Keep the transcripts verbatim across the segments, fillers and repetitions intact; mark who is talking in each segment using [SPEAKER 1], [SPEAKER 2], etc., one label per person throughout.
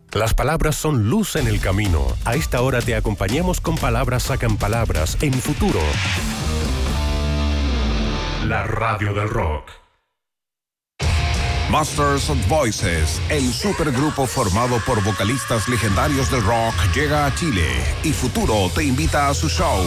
[SPEAKER 1] Las palabras son luz en el camino. A esta hora te acompañamos con Palabras Sacan Palabras en Futuro. La radio del rock.
[SPEAKER 2] Masters of Voices, el supergrupo formado por vocalistas legendarios del rock, llega a Chile y Futuro te invita a su show.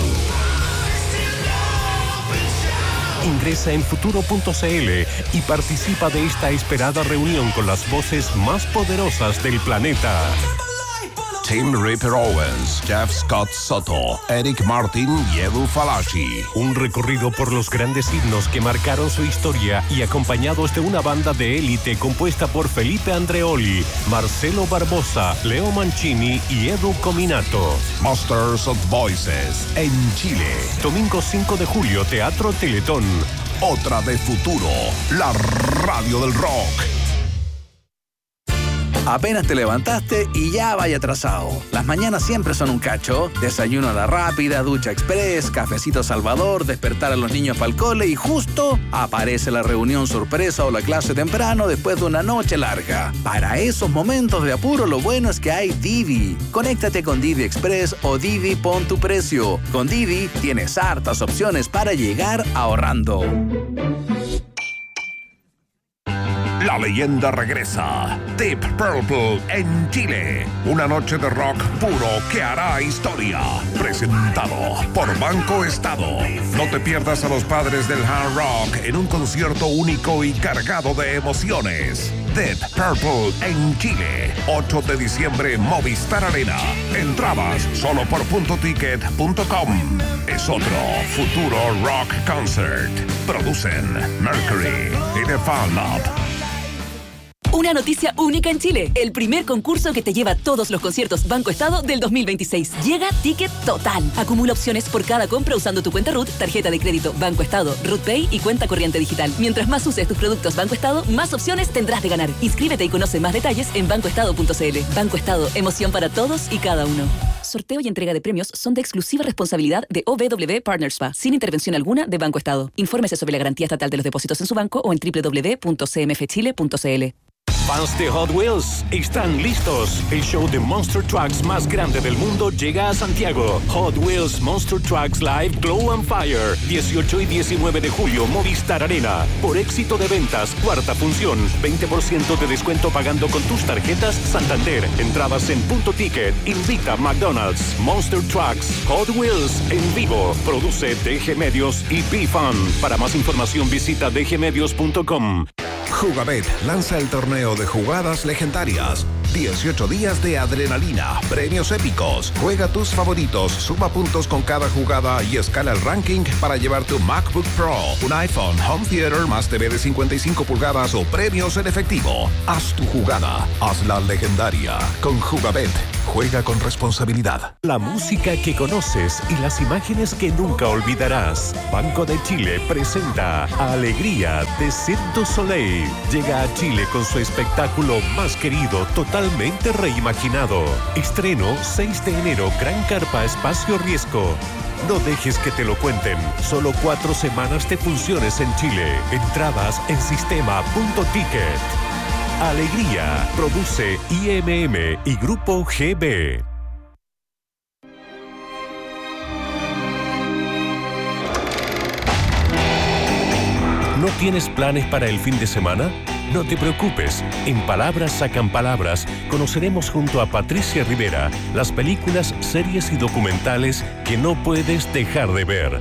[SPEAKER 1] Ingresa en futuro punto c l y participa de esta esperada reunión con las voces más poderosas del planeta.
[SPEAKER 2] Tim Ripper Owens, Jeff Scott Soto, Eric Martin y Edu Falaschi.
[SPEAKER 1] Un recorrido por los grandes himnos que marcaron su historia y acompañados de una banda de élite compuesta por Felipe Andreoli, Marcelo Barbosa, Leo Mancini y Edu Cominato.
[SPEAKER 2] Masters of Voices en Chile.
[SPEAKER 1] Domingo cinco de julio, Teatro Teletón.
[SPEAKER 2] Otra de Futuro, la radio del rock.
[SPEAKER 3] Apenas te levantaste y ya vaya atrasado. Las mañanas siempre son un cacho. Desayuno a la rápida, ducha express, cafecito Salvador, despertar a los niños para el cole y justo aparece la reunión sorpresa o la clase temprano después de una noche larga. Para esos momentos de apuro, lo bueno es que hay Didi. Conéctate con Didi Express o Didi Pon tu Precio. Con Didi tienes hartas opciones para llegar ahorrando.
[SPEAKER 2] La leyenda regresa. Deep Purple en Chile. Una noche de rock puro que hará historia. Presentado por Banco Estado. No te pierdas a los padres del hard rock en un concierto único y cargado de emociones. Deep Purple en Chile. ocho de diciembre, Movistar Arena. Entradas solo por punto ticket punto com. Es otro Futuro Rock Concert. Producen Mercury y The Fan Lab.
[SPEAKER 4] Una noticia única en Chile. El primer concurso que te lleva todos los conciertos Banco Estado del dos mil veintiséis. Llega Ticket Total. Acumula opciones por cada compra usando tu cuenta R U T, tarjeta de crédito Banco Estado, R U T Pay y cuenta corriente digital. Mientras más uses tus productos Banco Estado, más opciones tendrás de ganar. Inscríbete y conoce más detalles en banco estado punto c l. Banco Estado, emoción para todos y cada uno. Sorteo y entrega de premios son de exclusiva responsabilidad de O B W Partners S P A, sin intervención alguna de Banco Estado. Infórmese sobre la garantía estatal de los depósitos en su banco o en doble u doble u doble u punto c m f chile punto c l.
[SPEAKER 1] Fans de Hot Wheels están listos. El show de Monster Trucks más grande del mundo llega a Santiago. Hot Wheels Monster Trucks Live Glow and Fire. dieciocho y diecinueve de julio, Movistar Arena. Por éxito de ventas, cuarta función. veinte por ciento de descuento pagando con tus tarjetas Santander. Entradas en Punto Ticket. Invita McDonald's. Monster Trucks Hot Wheels en vivo. Produce D G Medios y B-Fun. Para más información visita d g medios punto com.
[SPEAKER 2] Jugabet lanza el torneo de jugadas legendarias. dieciocho días de adrenalina, premios épicos. Juega tus favoritos, suma puntos con cada jugada y escala el ranking para llevar tu MacBook Pro, un iPhone, home theater más T V de cincuenta y cinco pulgadas o premios en efectivo. Haz tu jugada, hazla legendaria. Con Jugabet, juega con responsabilidad.
[SPEAKER 1] La música que conoces y las imágenes que nunca olvidarás. Banco de Chile presenta Alegría de Cirque du Soleil. Llega a Chile con su espectáculo más querido, totalmente reimaginado. Estreno seis de enero, Gran Carpa Espacio Riesgo. No dejes que te lo cuenten. Solo cuatro semanas de funciones en Chile. Entradas en sistema punto ticket. Alegría. Produce I M M y Grupo G B. ¿No tienes planes para el fin de semana? No te preocupes. En Palabras Sacan Palabras conoceremos junto a Patricia Rivera las películas, series y documentales que no puedes dejar de ver.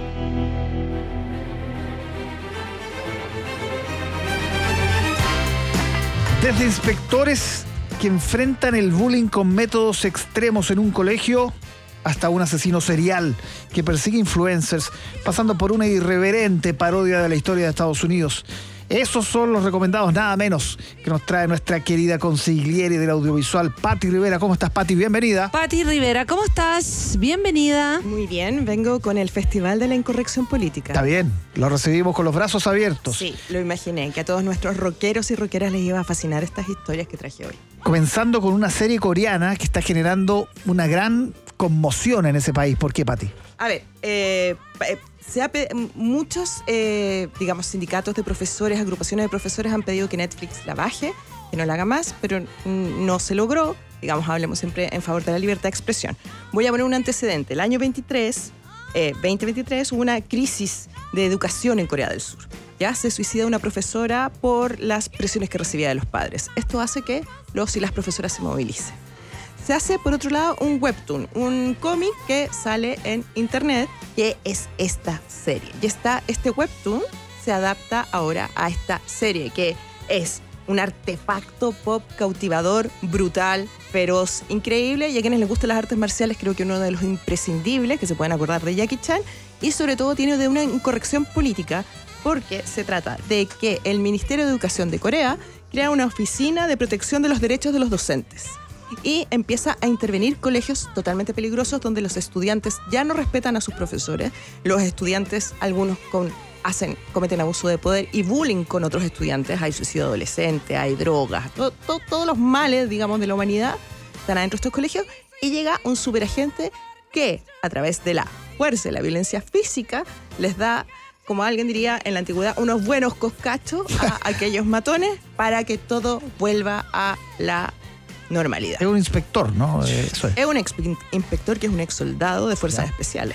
[SPEAKER 5] Desde inspectores que enfrentan el bullying con métodos extremos en un colegio hasta un asesino serial que persigue influencers, pasando por una irreverente parodia de la historia de Estados Unidos. Esos son los recomendados, nada menos, que nos trae nuestra querida consigliere del audiovisual, Pati Rivera. ¿Cómo estás, Pati? Bienvenida.
[SPEAKER 6] Pati Rivera, ¿cómo estás? Bienvenida.
[SPEAKER 7] Muy bien, vengo con el Festival de la Incorrección Política.
[SPEAKER 5] Está bien, lo recibimos con los brazos abiertos.
[SPEAKER 7] Sí, lo imaginé, que a todos nuestros rockeros y rockeras les iba a fascinar estas historias que traje hoy.
[SPEAKER 5] Comenzando con una serie coreana que está generando una gran conmoción en ese país. ¿Por qué, Pati?
[SPEAKER 7] A ver, eh... eh Se ha pe- muchos, eh, digamos, sindicatos de profesores, agrupaciones de profesores han pedido que Netflix la baje que no la haga más, pero no se logró. Digamos, hablemos siempre en favor de la libertad de expresión. Voy a poner un antecedente. El año veintitrés, eh, veinte veintitrés hubo una crisis de educación en Corea del Sur. Ya se suicida una profesora por las presiones que recibía de los padres. Esto hace que los y las profesoras se movilicen. Se hace, por otro lado, un webtoon, un cómic que sale en internet, que es esta serie. Y está, este webtoon se adapta ahora a esta serie, que es un artefacto pop cautivador, brutal, feroz, increíble. Y a quienes les gustan las artes marciales, creo que uno de los imprescindibles, que se pueden acordar de Jackie Chan. Y sobre todo tiene de una incorrección política, porque se trata de que el Ministerio de Educación de Corea crea una oficina de protección de los derechos de los docentes. Y empieza a intervenir colegios totalmente peligrosos donde los estudiantes ya no respetan a sus profesores. Los estudiantes, algunos con, hacen, cometen abuso de poder y bullying con otros estudiantes. Hay suicidio adolescente, hay drogas, to, to, todos los males, digamos, de la humanidad están adentro de estos colegios. Y llega un superagente que, a través de la fuerza y la violencia física, les da, como alguien diría en la antigüedad, unos buenos coscachos a aquellos matones para que todo vuelva a la normalidad.
[SPEAKER 5] Es un inspector, ¿no? Eso es.
[SPEAKER 7] Es un ex inspector que es un ex soldado de fuerzas
[SPEAKER 5] Ya.
[SPEAKER 7] especiales.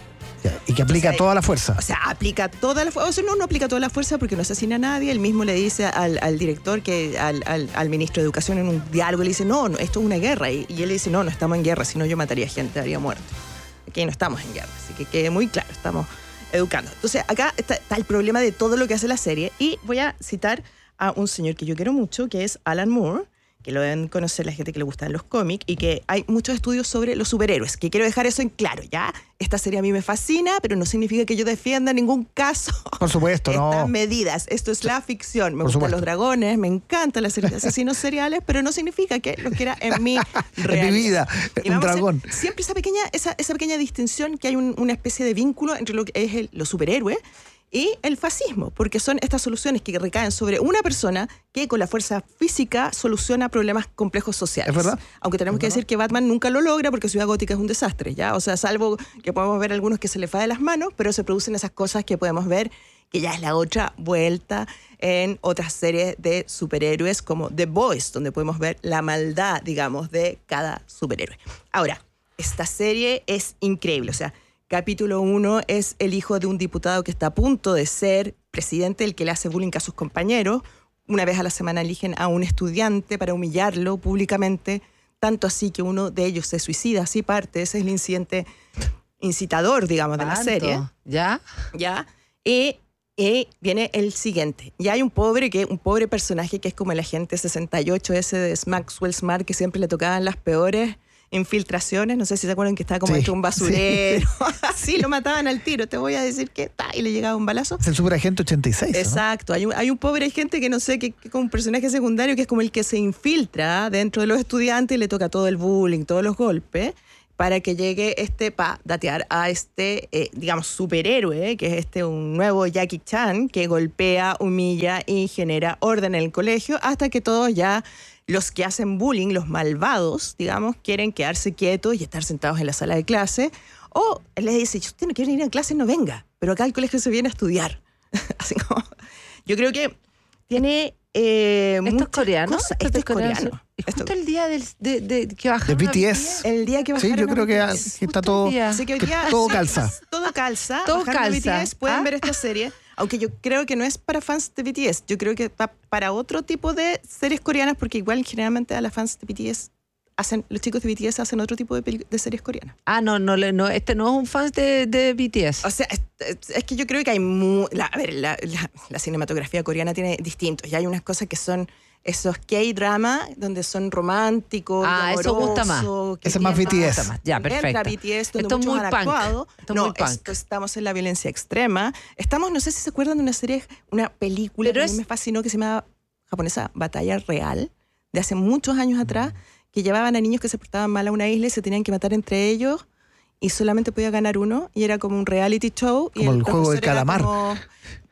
[SPEAKER 5] Ya, y que aplica
[SPEAKER 7] Entonces,
[SPEAKER 5] toda la fuerza.
[SPEAKER 7] O sea, aplica toda la fuerza. O sea, no, no aplica toda la fuerza porque no asesina a nadie. Él mismo le dice al, al director, que al, al, al ministro de Educación en un diálogo, le dice, no, no, esto es una guerra. Y, y él le dice, no, no estamos en guerra, si no yo mataría gente, haría muerto. Aquí no estamos en guerra, así que quede muy claro, estamos educando. Entonces, acá está, está el problema de todo lo que hace la serie. Y voy a citar a un señor que yo quiero mucho, que es Alan Moore, que lo deben conocer la gente que le gustan los cómics, y que hay muchos estudios sobre los superhéroes, que quiero dejar eso en claro, ¿ya? Esta serie a mí me fascina, pero no significa que yo defienda en ningún caso
[SPEAKER 5] Por supuesto,
[SPEAKER 7] estas
[SPEAKER 5] no.
[SPEAKER 7] medidas. Esto es la ficción. Me
[SPEAKER 5] Por
[SPEAKER 7] gustan
[SPEAKER 5] supuesto.
[SPEAKER 7] los dragones, me encantan las series de asesinos seriales, pero no significa que los quiera en mi realidad.
[SPEAKER 5] En mi vida,
[SPEAKER 7] Y
[SPEAKER 5] un
[SPEAKER 7] vamos a hacer
[SPEAKER 5] dragón.
[SPEAKER 7] siempre esa pequeña, esa, esa pequeña distinción, que hay un- una especie de vínculo entre lo que es el, los superhéroes y el fascismo, porque son estas soluciones que recaen sobre una persona que con la fuerza física soluciona problemas complejos sociales.
[SPEAKER 5] Es verdad.
[SPEAKER 7] Aunque tenemos que decir que Batman nunca lo logra porque Ciudad Gótica es un desastre, ¿ya? O sea, salvo que podemos ver algunos que se le va de las manos, pero se producen esas cosas que podemos ver, que ya es la otra vuelta en otras series de superhéroes como The Boys, donde podemos ver la maldad, digamos, de cada superhéroe. Ahora, esta serie es increíble, o sea, capítulo uno es el hijo de un diputado que está a punto de ser presidente, el que le hace bullying a sus compañeros. Una vez a la semana eligen a un estudiante para humillarlo públicamente, tanto así que uno de ellos se suicida, así parte. Ese es el incidente incitador, digamos, de la
[SPEAKER 6] ¿Cuánto?
[SPEAKER 7] serie.
[SPEAKER 6] ¿Ya?
[SPEAKER 7] ¿Ya? Y, y viene el siguiente. Y hay un pobre, que, un pobre personaje que es como el agente sesenta y ocho ese de Maxwell Smart, que siempre le tocaban las peores infiltraciones. No sé si se acuerdan que estaba como
[SPEAKER 5] Sí,
[SPEAKER 7] entre un basurero. Así lo mataban al tiro. Te voy a decir que ta, y le llegaba un balazo.
[SPEAKER 5] Es el superagente ochenta y seis. ¿no?
[SPEAKER 7] Exacto, hay un, hay un pobre gente que no sé, que, que como un personaje secundario que es como el que se infiltra dentro de los estudiantes y le toca todo el bullying, todos los golpes, para que llegue este, pa, datear a este, eh, digamos, superhéroe, que es este un nuevo Jackie Chan, que golpea, humilla y genera orden en el colegio, hasta que todos ya, los que hacen bullying, los malvados, digamos, quieren quedarse quietos y estar sentados en la sala de clase. O él les dice, si usted no quiere ir a clase, no venga. Pero acá al colegio se viene a estudiar. Así como, yo creo que tiene eh,
[SPEAKER 6] ¿Esto es
[SPEAKER 7] muchas
[SPEAKER 6] coreano?
[SPEAKER 7] cosas.
[SPEAKER 6] ¿Esto
[SPEAKER 7] Esto
[SPEAKER 6] es
[SPEAKER 7] es coreano.
[SPEAKER 6] Y justo
[SPEAKER 7] Esto-
[SPEAKER 6] el día del, de, de, que bajaron
[SPEAKER 5] De
[SPEAKER 6] a
[SPEAKER 5] B T S.
[SPEAKER 7] el día que
[SPEAKER 5] Sí,
[SPEAKER 7] bajaron
[SPEAKER 5] yo
[SPEAKER 7] a
[SPEAKER 5] creo que,
[SPEAKER 7] B T S.
[SPEAKER 5] que está
[SPEAKER 6] Justo
[SPEAKER 5] todo,
[SPEAKER 6] el día.
[SPEAKER 7] Así que hoy
[SPEAKER 5] que
[SPEAKER 7] día
[SPEAKER 5] todo
[SPEAKER 7] sí,
[SPEAKER 5] calza.
[SPEAKER 7] Todo calza.
[SPEAKER 6] Todo
[SPEAKER 7] bajaron de
[SPEAKER 6] calza.
[SPEAKER 7] B T S, pueden
[SPEAKER 6] ¿Ah?
[SPEAKER 7] ver esta serie. Aunque yo creo que no es para fans de B T S. Yo creo que está para otro tipo de series coreanas, porque igual generalmente a las fans de B T S hacen, los chicos de B T S hacen otro tipo de, peli- de series coreanas.
[SPEAKER 6] Ah, no, no, le- no, este no es un fan de, de B T S.
[SPEAKER 7] O sea, es, es- es que yo creo que hay... Mu la, a ver, la, la, la cinematografía coreana tiene distintos. Y hay unas cosas que son esos K-drama, donde son románticos,
[SPEAKER 6] Ah,
[SPEAKER 7] y
[SPEAKER 6] eso gusta más.
[SPEAKER 7] amorosos, que
[SPEAKER 5] Ese es más
[SPEAKER 7] tienen-
[SPEAKER 5] B T S.
[SPEAKER 6] Gusta más. Ya,
[SPEAKER 7] Entra
[SPEAKER 6] perfecto.
[SPEAKER 7] B T S, donde
[SPEAKER 6] Esto es
[SPEAKER 7] muchos
[SPEAKER 6] muy
[SPEAKER 7] han
[SPEAKER 6] punk.
[SPEAKER 7] actuado.
[SPEAKER 6] Esto es
[SPEAKER 7] no,
[SPEAKER 6] muy punk.
[SPEAKER 7] esto estamos en la violencia extrema. Estamos, no sé si se acuerdan de una serie, una película
[SPEAKER 6] Pero
[SPEAKER 7] que a
[SPEAKER 6] es-
[SPEAKER 7] mí me fascinó, que se llama japonesa Batalla Real, de hace muchos años atrás, que llevaban a niños que se portaban mal a una isla y se tenían que matar entre ellos y solamente podía ganar uno, y era como un reality show. Y
[SPEAKER 5] Como el juego
[SPEAKER 7] profesor
[SPEAKER 5] del
[SPEAKER 7] era
[SPEAKER 5] calamar.
[SPEAKER 7] como-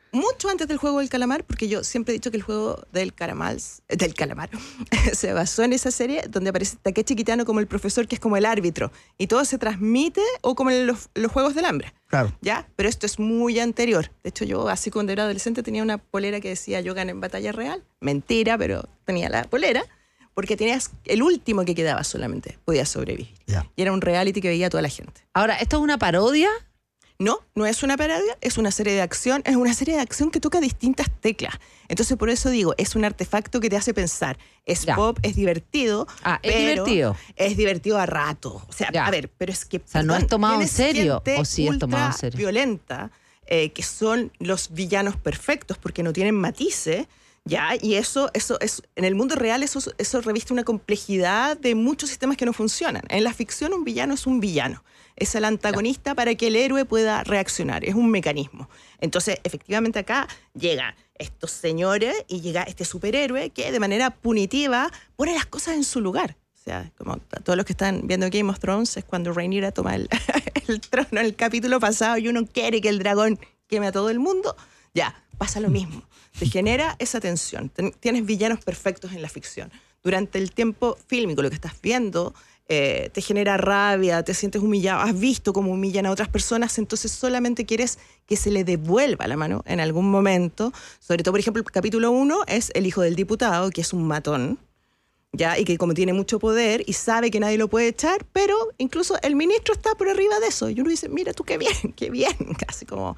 [SPEAKER 7] mucho antes del juego del calamar, porque yo siempre he dicho que el juego del calamar, del calamar se basó en esa serie donde aparece Takeshi Kitano como el profesor, que es como el árbitro, y todo se transmite, o como en los, los Juegos del Hambre.
[SPEAKER 5] Claro.
[SPEAKER 7] ¿Ya? Pero esto es muy anterior. De hecho, yo así cuando era adolescente tenía una polera que decía yo gané en batalla real. Mentira, pero tenía la polera, porque tenías el último que quedaba solamente, podía sobrevivir.
[SPEAKER 5] Ya.
[SPEAKER 7] Y era un reality que veía toda la gente.
[SPEAKER 6] Ahora, ¿esto es una parodia?
[SPEAKER 7] No, no es una parodia, es una serie de acción, es una serie de acción que toca distintas teclas. Entonces, por eso digo, es un artefacto que te hace pensar. Es
[SPEAKER 6] Ya.
[SPEAKER 7] pop, es divertido.
[SPEAKER 6] Ah, es
[SPEAKER 7] pero
[SPEAKER 6] divertido.
[SPEAKER 7] Es divertido a rato. O sea,
[SPEAKER 6] Ya.
[SPEAKER 7] a ver, pero es que...
[SPEAKER 6] O sea, ¿no
[SPEAKER 7] perdón,
[SPEAKER 6] es tomado en
[SPEAKER 7] tienes
[SPEAKER 6] serio
[SPEAKER 7] gente
[SPEAKER 6] o sí es tomado en
[SPEAKER 7] ultra
[SPEAKER 6] serio?
[SPEAKER 7] violenta, eh, que son los villanos perfectos porque no tienen matices. Ya, y eso, eso, eso, en el mundo real eso, eso reviste una complejidad de muchos sistemas que no funcionan. En la ficción un villano es un villano. Es el antagonista para que el héroe pueda reaccionar. Es un mecanismo. Entonces, efectivamente acá llegan estos señores y llega este superhéroe que de manera punitiva pone las cosas en su lugar. O sea, como todos los que están viendo Game of Thrones, es cuando Rhaenyra toma el, el trono en el capítulo pasado y uno quiere que el dragón queme a todo el mundo. Ya, pasa lo mismo. Te genera esa tensión. Ten- tienes villanos perfectos en la ficción. Durante el tiempo fílmico, lo que estás viendo, eh, te genera rabia, te sientes humillado, has visto cómo humillan a otras personas, entonces solamente quieres que se le devuelva la mano en algún momento. Sobre todo, por ejemplo, el capítulo uno es el hijo del diputado, que es un matón, ¿ya? Y que como tiene mucho poder y sabe que nadie lo puede echar, pero incluso el ministro está por arriba de eso. Y uno dice, mira tú qué bien, qué bien, casi como...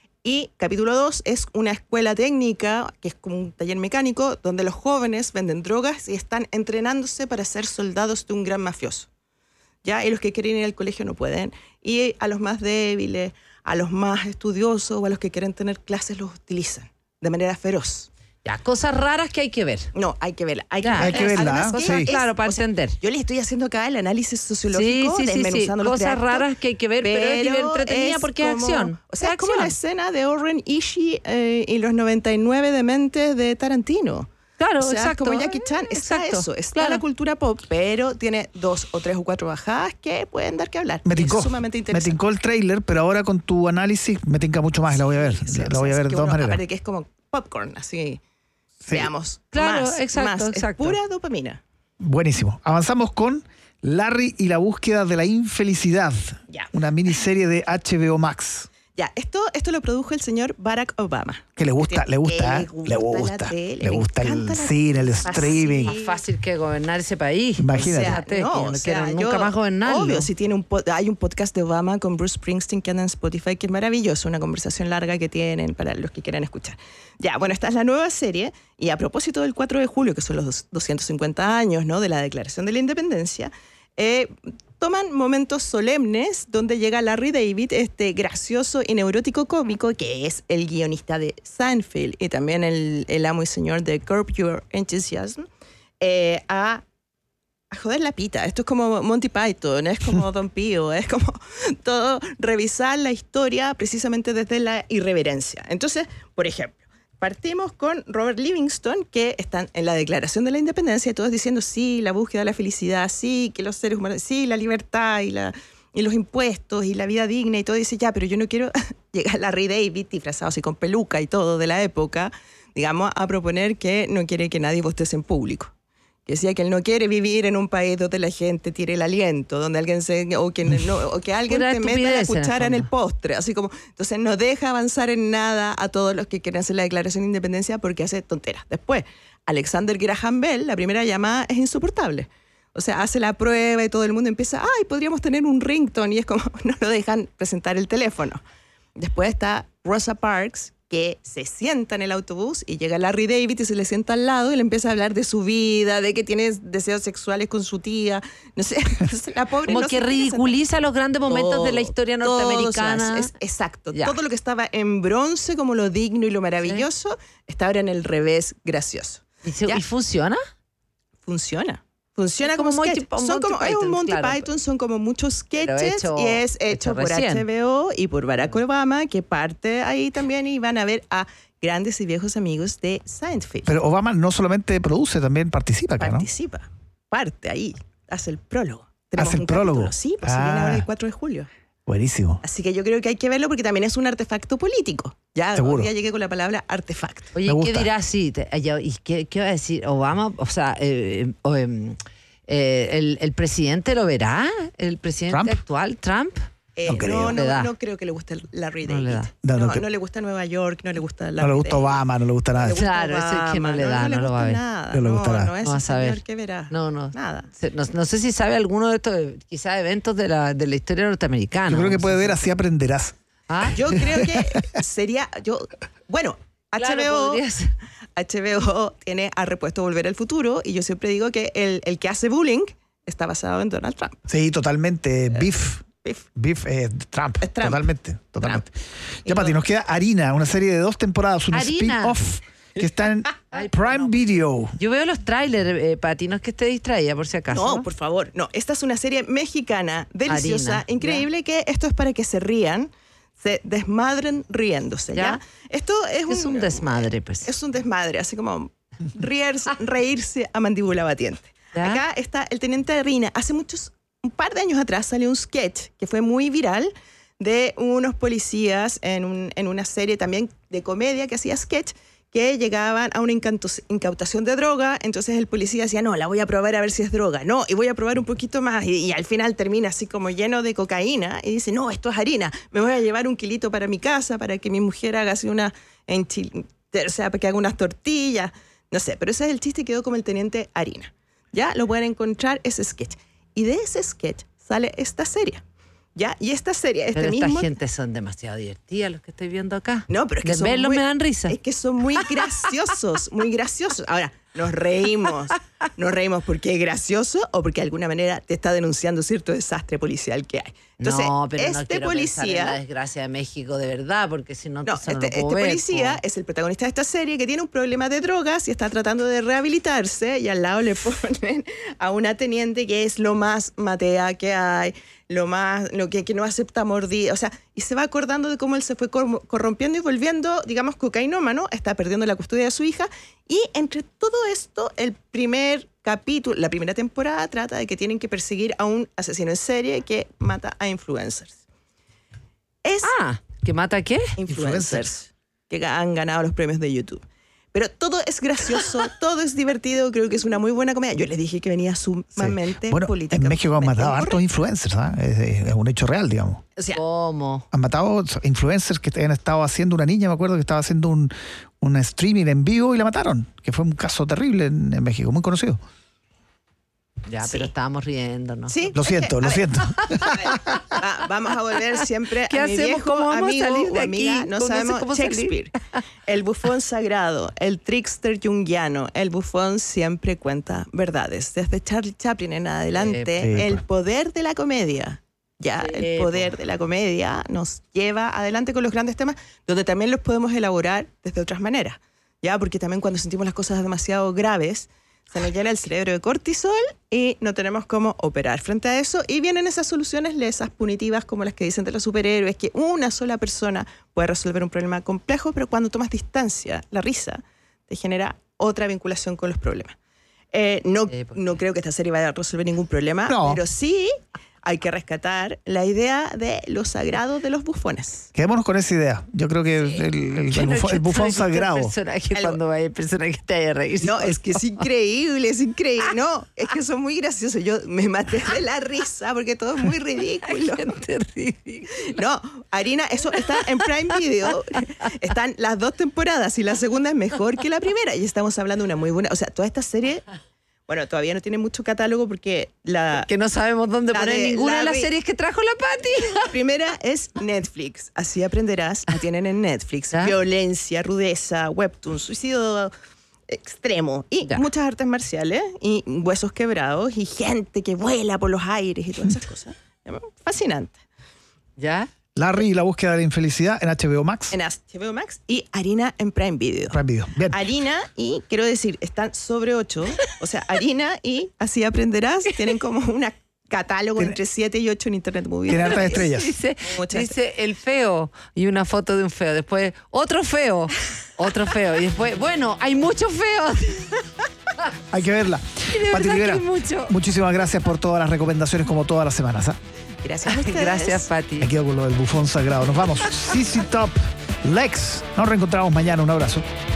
[SPEAKER 7] Y capítulo dos es una escuela técnica, que es como un taller mecánico, donde los jóvenes venden drogas y están entrenándose para ser soldados de un gran mafioso. ¿Ya? Y los que quieren ir al colegio no pueden. Y a los más débiles, a los más estudiosos o a los que quieren tener clases los utilizan de manera feroz.
[SPEAKER 6] Ya, cosas raras que hay que ver.
[SPEAKER 7] No, hay que verla. Hay
[SPEAKER 6] Ya,
[SPEAKER 7] que,
[SPEAKER 5] hay que verla,
[SPEAKER 7] además
[SPEAKER 5] ¿eh?
[SPEAKER 7] que
[SPEAKER 5] Sí.
[SPEAKER 7] es-
[SPEAKER 6] Claro, para
[SPEAKER 7] o sea,
[SPEAKER 6] entender.
[SPEAKER 7] yo les estoy haciendo acá el análisis
[SPEAKER 6] Sí,
[SPEAKER 7] sociológico,
[SPEAKER 6] sí, sí, sí.
[SPEAKER 7] desmenuzando los
[SPEAKER 6] Cosas
[SPEAKER 7] tres actos.
[SPEAKER 6] raras que hay que ver, pero, es diver- entretenida
[SPEAKER 7] es
[SPEAKER 6] porque
[SPEAKER 7] como-
[SPEAKER 6] es acción.
[SPEAKER 7] O sea, es como
[SPEAKER 6] acción.
[SPEAKER 7] la escena de Oren Ishii eh, y los noventa y nueve dementes de Tarantino.
[SPEAKER 6] Claro,
[SPEAKER 7] O sea,
[SPEAKER 6] exacto.
[SPEAKER 7] como Jackie Chan,
[SPEAKER 6] Eh,
[SPEAKER 7] está
[SPEAKER 6] exacto,
[SPEAKER 7] eso, está
[SPEAKER 6] claro.
[SPEAKER 7] la cultura pop, pero tiene dos o tres o cuatro bajadas que pueden dar que hablar.
[SPEAKER 5] Me
[SPEAKER 7] Es
[SPEAKER 5] tincó,
[SPEAKER 7] sumamente
[SPEAKER 5] me
[SPEAKER 7] interesante.
[SPEAKER 5] tincó el trailer, pero ahora con tu análisis me tinca mucho más y la voy a ver.
[SPEAKER 7] Sí,
[SPEAKER 5] la,
[SPEAKER 7] o
[SPEAKER 5] la
[SPEAKER 7] sea,
[SPEAKER 5] voy a
[SPEAKER 7] es
[SPEAKER 5] ver
[SPEAKER 7] que
[SPEAKER 5] de todas
[SPEAKER 7] uno,
[SPEAKER 5] maneras.
[SPEAKER 7] aparte que es como popcorn, así,
[SPEAKER 5] Sí.
[SPEAKER 7] veamos.
[SPEAKER 6] Claro,
[SPEAKER 7] más,
[SPEAKER 6] exacto,
[SPEAKER 7] más.
[SPEAKER 6] exacto.
[SPEAKER 7] Es pura dopamina.
[SPEAKER 5] Buenísimo. Avanzamos con Larry y la búsqueda de la infelicidad.
[SPEAKER 7] Ya.
[SPEAKER 5] Una miniserie de H B O Max.
[SPEAKER 7] Ya, esto, esto lo produjo el señor Barack Obama.
[SPEAKER 5] Que le gusta,
[SPEAKER 7] Este,
[SPEAKER 5] le gusta,
[SPEAKER 7] que
[SPEAKER 5] ¿eh?
[SPEAKER 7] le
[SPEAKER 5] le
[SPEAKER 7] gusta la
[SPEAKER 5] gusta.
[SPEAKER 7] tele,
[SPEAKER 5] Le
[SPEAKER 7] le
[SPEAKER 5] gusta el
[SPEAKER 7] encanta la
[SPEAKER 5] cine, el
[SPEAKER 7] tele.
[SPEAKER 5] streaming.
[SPEAKER 6] Más fácil que gobernar ese país.
[SPEAKER 5] Imagínate.
[SPEAKER 7] O sea,
[SPEAKER 6] Fíjate,
[SPEAKER 7] no,
[SPEAKER 6] que yo
[SPEAKER 7] o
[SPEAKER 6] no
[SPEAKER 7] sea,
[SPEAKER 6] quiero
[SPEAKER 7] yo-
[SPEAKER 6] nunca más gobernarlo.
[SPEAKER 7] Obvio, si tiene un po- hay un podcast de Obama con Bruce Springsteen que anda en Spotify, que es maravilloso, una conversación larga que tienen para los que quieran escuchar. Ya, bueno, esta es la nueva serie, y a propósito del cuatro de julio, que son los doscientos cincuenta años, ¿no?, de la Declaración de la Independencia, eh, toman momentos solemnes donde llega Larry David, este gracioso y neurótico cómico, que es el guionista de Seinfeld y también el, el amo y señor de Curb Your Enthusiasm, eh, a a joder la pita. Esto es como Monty Python, es como Don Pío, es como todo, revisar la historia precisamente desde la irreverencia. Entonces, por ejemplo, partimos con Robert Livingston, que están en la Declaración de la Independencia, y todos diciendo sí, la búsqueda de la felicidad, sí, que los seres humanos, sí, la libertad y, la, y los impuestos y la vida digna, y todo dice, ya, pero yo no quiero llegar a Larry David, disfrazado así con peluca y todo de la época, digamos, a proponer que no quiere que nadie bostece en público. Que decía que él no quiere vivir en un país donde la gente tire el aliento, donde alguien se, o que, no, o que alguien
[SPEAKER 6] Pura
[SPEAKER 7] te meta la
[SPEAKER 6] estupidez, en el
[SPEAKER 7] cuchara en el
[SPEAKER 6] fondo.
[SPEAKER 7] postre, así como, entonces no deja avanzar en nada a todos los que quieren hacer la declaración de independencia porque hace tonteras. Después, Alexander Graham Bell, la primera llamada es insoportable. O sea, hace la prueba y todo el mundo empieza, ay, podríamos tener un ringtone, y es como, no lo dejan presentar el teléfono. Después está Rosa Parks, que se sienta en el autobús y llega Larry David y se le sienta al lado y le empieza a hablar de su vida, de que tiene deseos sexuales con su tía, no sé, la pobre
[SPEAKER 6] Como
[SPEAKER 7] no
[SPEAKER 6] que
[SPEAKER 7] se quiere
[SPEAKER 6] ridiculiza los grandes momentos de la historia
[SPEAKER 7] todo
[SPEAKER 6] norteamericana.
[SPEAKER 7] se hace, es- exacto.
[SPEAKER 6] Ya.
[SPEAKER 7] Todo lo que estaba en bronce como lo digno y lo maravilloso, está ahora en el revés gracioso.
[SPEAKER 6] ¿Y, se-
[SPEAKER 7] Ya.
[SPEAKER 6] y funciona?
[SPEAKER 7] Funciona. Funciona
[SPEAKER 6] Es
[SPEAKER 7] como,
[SPEAKER 6] como
[SPEAKER 7] sketch.
[SPEAKER 6] Monty-
[SPEAKER 7] Son
[SPEAKER 6] Monty
[SPEAKER 7] como, es
[SPEAKER 6] Python,
[SPEAKER 7] un Monty
[SPEAKER 6] claro.
[SPEAKER 7] Python, son como muchos
[SPEAKER 6] Pero
[SPEAKER 7] sketches
[SPEAKER 6] hecho-
[SPEAKER 7] y es hecho,
[SPEAKER 6] hecho
[SPEAKER 7] por
[SPEAKER 6] recién.
[SPEAKER 7] H B O y por Barack Obama, que parte ahí también, y van a ver a grandes y viejos amigos de Seinfeld.
[SPEAKER 5] Pero Obama no solamente produce, también participa acá, ¿no?
[SPEAKER 7] Participa, parte ahí, hace el prólogo. Tenemos
[SPEAKER 5] Hace el
[SPEAKER 7] un
[SPEAKER 5] prólogo.
[SPEAKER 7] capítulo. Sí, pues si
[SPEAKER 5] Ah.
[SPEAKER 7] viene ahora el cuatro de julio.
[SPEAKER 5] Buenísimo.
[SPEAKER 7] Así que yo creo que hay que verlo porque también es un artefacto político. Ya,
[SPEAKER 5] Seguro.
[SPEAKER 7] ya llegué con la palabra artefacto.
[SPEAKER 6] Oye,
[SPEAKER 5] Me
[SPEAKER 6] ¿qué
[SPEAKER 5] gusta.
[SPEAKER 6] dirá sí? te- ya, ¿Y qué, qué va a decir Obama? O sea, eh, o, em, eh, el, ¿el presidente lo verá? ¿El presidente
[SPEAKER 5] ¿Trump?
[SPEAKER 6] actual, Trump?
[SPEAKER 7] Eh,
[SPEAKER 5] No creo.
[SPEAKER 7] no,
[SPEAKER 6] Le da.
[SPEAKER 7] no, no creo que le guste Larry
[SPEAKER 6] No le
[SPEAKER 7] David.
[SPEAKER 6] da.
[SPEAKER 5] No,
[SPEAKER 7] No,
[SPEAKER 5] no
[SPEAKER 7] no,
[SPEAKER 5] creo.
[SPEAKER 7] le gusta Nueva York, no le gusta Larry
[SPEAKER 5] No le gusta
[SPEAKER 7] David.
[SPEAKER 5] Obama, no le gusta nada.
[SPEAKER 7] No le gusta
[SPEAKER 6] Claro, eso es que no
[SPEAKER 7] Obama,
[SPEAKER 6] le da,
[SPEAKER 7] le
[SPEAKER 6] no lo va a
[SPEAKER 7] gusta
[SPEAKER 6] ver.
[SPEAKER 7] Nada.
[SPEAKER 5] No le
[SPEAKER 7] No,
[SPEAKER 5] gustará.
[SPEAKER 7] no es
[SPEAKER 6] No va a
[SPEAKER 7] ese
[SPEAKER 6] saber.
[SPEAKER 7] señor que verá.
[SPEAKER 6] No, no.
[SPEAKER 7] Nada.
[SPEAKER 6] Se- No, no sé si sabe alguno de estos, eh, quizás eventos de la, de la historia norteamericana.
[SPEAKER 5] Yo creo que
[SPEAKER 6] No
[SPEAKER 5] puede
[SPEAKER 6] sé
[SPEAKER 5] ver
[SPEAKER 6] si-
[SPEAKER 5] Así Aprenderás.
[SPEAKER 6] ¿Ah?
[SPEAKER 7] Yo creo que sería. Yo, bueno,
[SPEAKER 6] Claro,
[SPEAKER 7] H B O,
[SPEAKER 6] podría ser.
[SPEAKER 7] H B O tiene ha repuesto Volver al Futuro y yo siempre digo que el, el que hace bullying está basado en Donald Trump.
[SPEAKER 5] Sí, totalmente. Beef.
[SPEAKER 7] Biff.
[SPEAKER 5] Beef eh, Trump.
[SPEAKER 7] Es Trump.
[SPEAKER 5] Totalmente. Totalmente.
[SPEAKER 7] Y
[SPEAKER 5] Ya, Pati,
[SPEAKER 7] lo-
[SPEAKER 5] nos queda Harina, una serie de dos temporadas, un
[SPEAKER 6] Harina.
[SPEAKER 5] spin-off que está en
[SPEAKER 6] Ay,
[SPEAKER 5] Prime
[SPEAKER 6] no.
[SPEAKER 5] Video.
[SPEAKER 6] Yo veo los trailers, eh, Pati, no es que esté distraída por si acaso.
[SPEAKER 7] No, por favor. No, esta es una serie mexicana, deliciosa,
[SPEAKER 6] Harina,
[SPEAKER 7] increíble, que esto es para que se rían, se desmadren riéndose, ¿ya?
[SPEAKER 6] ¿Ya?
[SPEAKER 7] Esto es un,
[SPEAKER 6] Es un desmadre, pues.
[SPEAKER 7] Es un desmadre, así como reírse, reírse a mandíbula batiente.
[SPEAKER 6] ¿Ya?
[SPEAKER 7] Acá está el teniente Harina. Hace muchos, un par de años atrás salió un sketch que fue muy viral de unos policías en, un- en una serie también de comedia que hacía sketch que llegaban a una incantos- incautación de droga, entonces el policía decía, no, la voy a probar a ver si es droga, no, y voy a probar un poquito más, y, y al final termina así como lleno de cocaína, y dice, no, esto es harina, me voy a llevar un kilito para mi casa, para que mi mujer haga así una, enchil- o sea, para que haga unas tortillas, no sé, pero ese es el chiste y quedó como el teniente Harina. Ya lo pueden encontrar ese sketch. Y de ese sketch sale esta serie. ¿Ya? Y esta serie, este
[SPEAKER 6] Pero esta
[SPEAKER 7] mismo...
[SPEAKER 6] gente son demasiado divertidas los que estoy viendo acá.
[SPEAKER 7] No, pero es que
[SPEAKER 6] De
[SPEAKER 7] son
[SPEAKER 6] verlos
[SPEAKER 7] muy-
[SPEAKER 6] me dan risa.
[SPEAKER 7] Es que son muy graciosos, muy graciosos. Ahora, nos reímos. Nos reímos porque es gracioso o porque de alguna manera te está denunciando cierto desastre policial que hay. Entonces,
[SPEAKER 6] no, pero no
[SPEAKER 7] este
[SPEAKER 6] quiero pensar en la
[SPEAKER 7] policía...
[SPEAKER 6] desgracia de México de verdad, porque si no,
[SPEAKER 7] No,
[SPEAKER 6] entonces no
[SPEAKER 7] este,
[SPEAKER 6] lo puedo
[SPEAKER 7] este
[SPEAKER 6] ver,
[SPEAKER 7] policía
[SPEAKER 6] po.
[SPEAKER 7] es el protagonista de esta serie que tiene un problema de drogas y está tratando de rehabilitarse y al lado le ponen a una teniente que es lo más matea que hay, lo más, lo que, que no acepta mordida, o sea, y se va acordando de cómo él se fue cor- corrompiendo y volviendo, digamos, cocainómano, está perdiendo la custodia de su hija y entre todo esto, el primer capítulo, la primera temporada trata de que tienen que perseguir a un asesino en serie que mata a influencers. Es
[SPEAKER 6] Ah, ¿que mata qué?
[SPEAKER 7] influencers que han ganado los premios de YouTube. Pero todo es gracioso, todo es divertido, creo que es una muy buena comedia. Yo les dije que venía
[SPEAKER 5] Sí.
[SPEAKER 7] sumamente
[SPEAKER 5] Bueno,
[SPEAKER 7] política.
[SPEAKER 5] en México han matado a
[SPEAKER 7] incorrecta.
[SPEAKER 5] hartos influencers, ¿ah? es, es un hecho real, digamos.
[SPEAKER 7] O sea,
[SPEAKER 6] ¿Cómo?
[SPEAKER 5] Han matado influencers que habían estado haciendo, una niña, me acuerdo que estaba haciendo un, un streaming en vivo y la mataron, que fue un caso terrible en, en México, muy conocido.
[SPEAKER 6] Ya,
[SPEAKER 7] Sí.
[SPEAKER 6] pero estábamos riéndonos.
[SPEAKER 7] sí,
[SPEAKER 5] Lo
[SPEAKER 7] es
[SPEAKER 5] siento,
[SPEAKER 7] que,
[SPEAKER 5] lo
[SPEAKER 7] a ver,
[SPEAKER 5] siento.
[SPEAKER 7] a ver, va- vamos a volver siempre
[SPEAKER 6] ¿Qué
[SPEAKER 7] a mi
[SPEAKER 6] hacemos?
[SPEAKER 7] viejo
[SPEAKER 6] ¿Cómo vamos a
[SPEAKER 7] amigo
[SPEAKER 6] salir de
[SPEAKER 7] o amiga,
[SPEAKER 6] aquí?
[SPEAKER 7] no
[SPEAKER 6] No sé
[SPEAKER 7] sabemos,
[SPEAKER 6] cómo salir.
[SPEAKER 7] Shakespeare. El bufón sagrado, el trickster junguiano, el bufón siempre cuenta verdades. Desde Charlie Chaplin en adelante,
[SPEAKER 5] Sí,
[SPEAKER 7] el
[SPEAKER 5] pues.
[SPEAKER 7] poder de la comedia. Ya,
[SPEAKER 6] Sí,
[SPEAKER 7] el poder
[SPEAKER 6] pues.
[SPEAKER 7] de la comedia nos lleva adelante con los grandes temas, donde también los podemos elaborar desde otras maneras. Ya, porque también cuando sentimos las cosas demasiado graves, se nos llena el cerebro de cortisol y no tenemos cómo operar frente a eso. Y vienen esas soluciones lesas, punitivas, como las que dicen de los superhéroes, que una sola persona puede resolver un problema complejo, pero cuando tomas distancia, la risa te genera otra vinculación con los problemas. Eh, no,
[SPEAKER 6] Sí, porque-
[SPEAKER 7] no creo que esta serie vaya a resolver ningún problema,
[SPEAKER 5] No.
[SPEAKER 7] pero sí hay que rescatar la idea de lo sagrado de los bufones.
[SPEAKER 5] Quedémonos con esa idea. Yo creo que el, el- el
[SPEAKER 6] Pero
[SPEAKER 5] bufón,
[SPEAKER 6] que
[SPEAKER 5] el bufón
[SPEAKER 6] tú eres
[SPEAKER 5] sagrado.
[SPEAKER 6] El personaje,
[SPEAKER 7] Algo-
[SPEAKER 6] cuando vaya el personaje te haya reír.
[SPEAKER 7] No, es que es increíble, es increíble. No, es que son muy graciosos. Yo me maté de la risa porque todo es muy ridículo.
[SPEAKER 6] Gente ridícula.
[SPEAKER 7] No, Harina, eso está en Prime Video. Están las dos temporadas y la segunda es mejor que la primera. Y estamos hablando de una muy buena. O sea, toda esta serie, bueno, todavía no tiene mucho catálogo porque la,
[SPEAKER 6] Que no sabemos dónde
[SPEAKER 7] La
[SPEAKER 6] poner
[SPEAKER 7] de
[SPEAKER 6] ninguna de las
[SPEAKER 7] Larry-
[SPEAKER 6] series que trajo la Pati.
[SPEAKER 7] la primera es Netflix. Así aprenderás. La tienen en Netflix.
[SPEAKER 6] ¿Ya?
[SPEAKER 7] Violencia, rudeza, webtoon, suicidio extremo y
[SPEAKER 6] Ya.
[SPEAKER 7] muchas artes marciales y huesos quebrados y gente que vuela por los aires y todas esas cosas. Fascinante.
[SPEAKER 6] ¿Ya?
[SPEAKER 5] Larry y la búsqueda de la infelicidad en H B O Max.
[SPEAKER 7] En H B O Max y Harina en Prime Video.
[SPEAKER 5] Prime Video. Bien.
[SPEAKER 7] Harina y, quiero decir, están sobre ocho. O sea, Harina y Así Aprenderás tienen como un catálogo
[SPEAKER 5] Tiene-
[SPEAKER 7] entre siete y ocho en Internet Movie.
[SPEAKER 5] Tiene hartas estrellas.
[SPEAKER 6] Dice,
[SPEAKER 7] Muchas
[SPEAKER 6] dice el feo y una foto de un feo. Después, otro feo, otro feo. Y después, bueno, hay muchos feos.
[SPEAKER 5] Hay que verla.
[SPEAKER 6] Y de
[SPEAKER 5] Pati
[SPEAKER 6] verdad que
[SPEAKER 5] Rivera,
[SPEAKER 6] hay mucho.
[SPEAKER 5] muchísimas gracias por todas las recomendaciones como todas las semanas. ¿ah?
[SPEAKER 7] Gracias a ustedes.
[SPEAKER 6] Gracias, Pati.
[SPEAKER 5] Me quedo con lo del bufón sagrado. Nos vamos. C C Top, Lex. Nos reencontramos mañana. Un abrazo.